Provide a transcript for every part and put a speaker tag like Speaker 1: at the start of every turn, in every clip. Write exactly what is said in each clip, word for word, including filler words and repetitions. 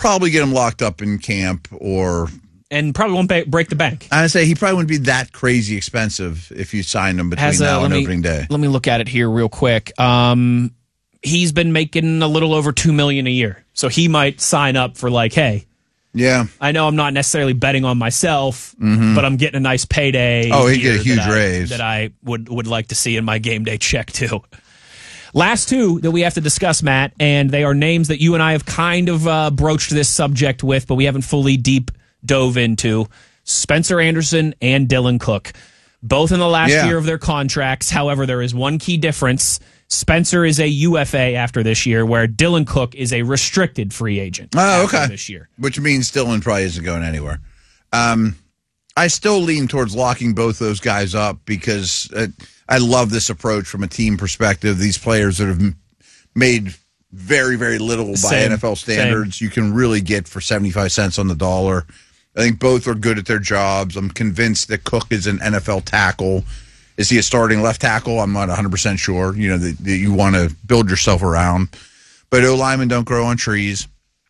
Speaker 1: probably get him locked up in camp or...
Speaker 2: And probably won't ba- break the bank.
Speaker 1: I would say he probably wouldn't be that crazy expensive if you signed him between
Speaker 2: Has, uh,
Speaker 1: now and
Speaker 2: me,
Speaker 1: opening day.
Speaker 2: Let me look at it here real quick. Um, he's been making a little over two million dollars a year. So he might sign up for like, hey...
Speaker 1: Yeah,
Speaker 2: I know I'm not necessarily betting on myself,
Speaker 1: mm-hmm.
Speaker 2: but I'm getting a nice payday.
Speaker 1: Oh, he'd get a huge
Speaker 2: that I,
Speaker 1: raise
Speaker 2: that I would would like to see in my game day check too. Last two that we have to discuss, Matt, and they are names that you and I have kind of uh, broached this subject with, but we haven't fully deep dove into. Spencer Anderson and Dylan Cook, both in the last
Speaker 1: yeah.
Speaker 2: year of their contracts. However, there is one key difference. Spencer is a U F A after this year, where Dylan Cook is a restricted free agent.
Speaker 1: Oh, okay.
Speaker 2: This year,
Speaker 1: which means Dylan probably isn't going anywhere. Um, I still lean towards locking both those guys up because uh, I love this approach from a team perspective. These players that have made very, very little by
Speaker 2: Same.
Speaker 1: N F L standards,
Speaker 2: Same.
Speaker 1: you can really get for seventy-five cents on the dollar. I think both are good at their jobs. I'm convinced that Cook is an N F L tackle. Is he a starting left tackle? I'm not one hundred percent sure. You know, that, that you want to build yourself around. But O-linemen don't grow on trees.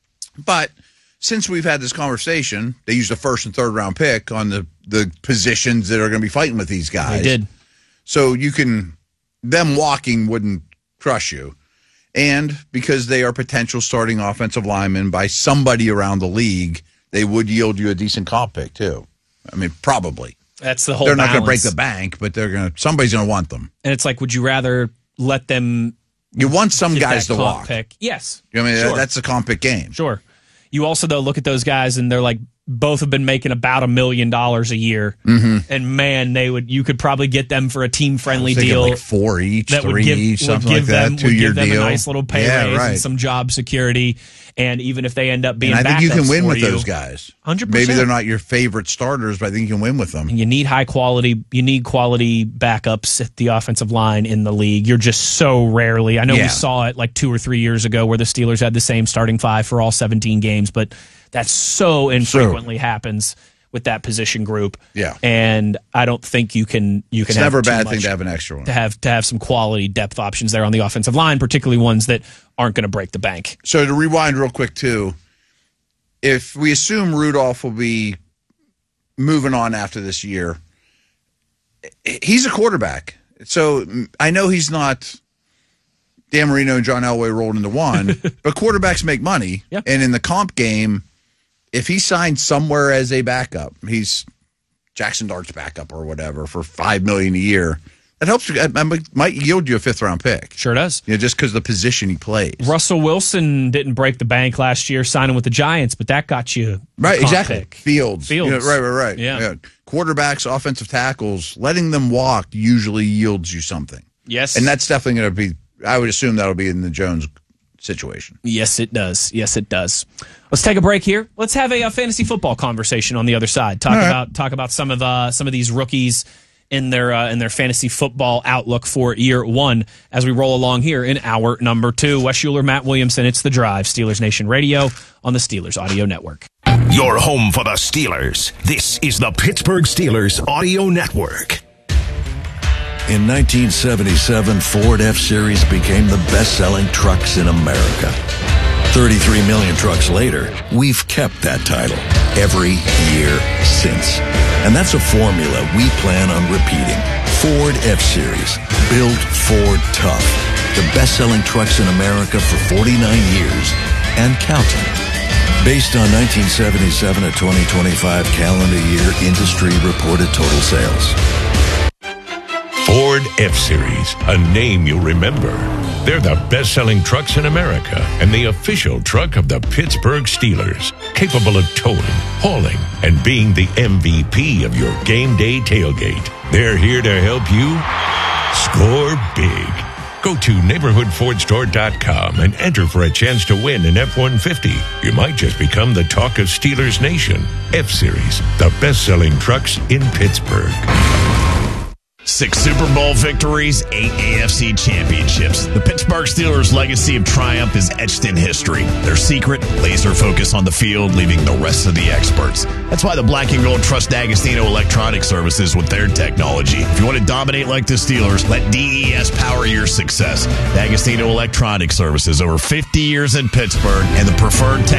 Speaker 1: But since we've had this conversation, they used a first and third round pick on the, the positions that are going to be fighting with these guys.
Speaker 2: They did.
Speaker 1: So you can, them walking wouldn't crush you. And because they are potential starting offensive linemen by somebody around the league, they would yield you a decent comp pick too. I mean, probably.
Speaker 2: That's the whole
Speaker 1: They're not going to break
Speaker 2: balance.
Speaker 1: the bank, but they're going to. Somebody's going to want them.
Speaker 2: And it's like, would you rather let them?
Speaker 1: You want some
Speaker 2: get
Speaker 1: guys
Speaker 2: that
Speaker 1: to
Speaker 2: comp
Speaker 1: walk.
Speaker 2: Pick? Yes.
Speaker 1: You know what I mean,
Speaker 2: Sure.
Speaker 1: that's a comp pick game.
Speaker 2: Sure. You also though look at those guys, and they're like both have been making about a million dollars a year,
Speaker 1: mm-hmm.
Speaker 2: and man, they would. You could probably get them for a team friendly
Speaker 1: deal,
Speaker 2: deal,
Speaker 1: like four each,
Speaker 2: that
Speaker 1: three
Speaker 2: would give,
Speaker 1: each,
Speaker 2: would
Speaker 1: something
Speaker 2: give
Speaker 1: like
Speaker 2: them
Speaker 1: that. Two
Speaker 2: would
Speaker 1: year
Speaker 2: give them
Speaker 1: deal,
Speaker 2: a nice little pay
Speaker 1: yeah,
Speaker 2: raise
Speaker 1: right.
Speaker 2: and some job security. And even if they end up being,
Speaker 1: and I think you can
Speaker 2: backups
Speaker 1: win
Speaker 2: for
Speaker 1: with
Speaker 2: you,
Speaker 1: those guys.
Speaker 2: one hundred percent.
Speaker 1: Maybe they're not your favorite starters, but I think you can win with them.
Speaker 2: And you need high quality. You need quality backups at the offensive line in the league. You're just so rarely. I know
Speaker 1: Yeah.
Speaker 2: we saw it like two or three years ago where the Steelers had the same starting five for all seventeen games, but that so infrequently
Speaker 1: Sure.
Speaker 2: happens with that position group.
Speaker 1: Yeah.
Speaker 2: And I don't think you can. You can.
Speaker 1: It's
Speaker 2: have
Speaker 1: never a
Speaker 2: too
Speaker 1: bad
Speaker 2: much
Speaker 1: thing to have an extra one.
Speaker 2: to have to have some quality depth options there on the offensive line, particularly ones that aren't going to break the bank.
Speaker 1: So to rewind real quick too, if we assume Rudolph will be moving on after this year, he's a quarterback. So I know he's not Dan Marino and John Elway rolled into one, but quarterbacks make money.
Speaker 2: Yeah.
Speaker 1: And in the comp game, if he signs somewhere as a backup, he's Jackson Dart's backup or whatever for five million dollars a year. That helps you. That might yield you a fifth round pick.
Speaker 2: Sure does.
Speaker 1: You know, just because of the position he plays.
Speaker 2: Russell Wilson didn't break the bank last year signing with the Giants, but that got you a
Speaker 1: Right,
Speaker 2: comp
Speaker 1: exactly.
Speaker 2: pick.
Speaker 1: Fields.
Speaker 2: Fields.
Speaker 1: You know, right, right, right.
Speaker 2: Yeah.
Speaker 1: Quarterbacks, offensive tackles, letting them walk usually yields you something.
Speaker 2: Yes.
Speaker 1: And that's definitely going to be, I would assume that'll be in the Jones situation.
Speaker 2: Yes, it does. Yes, it does. Let's take a break here. Let's have a, a fantasy football conversation on the other side. Talk
Speaker 1: All right.
Speaker 2: about talk about some of uh, some of these rookies in their uh, in their fantasy football outlook for year one as we roll along here in hour number two. Wes Schuler, Matt Williamson. It's The Drive, Steelers Nation Radio on the Steelers Audio Network.
Speaker 3: Your home for the Steelers. This is the Pittsburgh Steelers Audio Network.
Speaker 4: In nineteen seventy-seven, Ford F-Series became the best-selling trucks in America. thirty-three million trucks later, we've kept that title every year since. And that's a formula we plan on repeating. Ford F-Series, built Ford tough. The best-selling trucks in America for forty-nine years and counting. Based on nineteen seventy-seven to twenty twenty-five calendar year industry reported total sales.
Speaker 5: Ford F-Series, a name you'll remember. They're the best-selling trucks in America and the official truck of the Pittsburgh Steelers, capable of towing, hauling, and being the M V P of your game day tailgate. They're here to help you score big. Go to neighborhood ford store dot com and enter for a chance to win an F one fifty. You might just become the talk of Steelers Nation. F-Series, the best-selling trucks in Pittsburgh.
Speaker 6: Six Super Bowl victories, eight A F C championships. The Pittsburgh Steelers' legacy of triumph is etched in history. Their secret, laser focus on the field, leaving the rest of the experts. That's why the Black and Gold trust D'Agostino Electronic Services with their technology. If you want to dominate like the Steelers, let D E S power your success. D'Agostino Electronic Services, over fifty years in Pittsburgh, and the preferred tech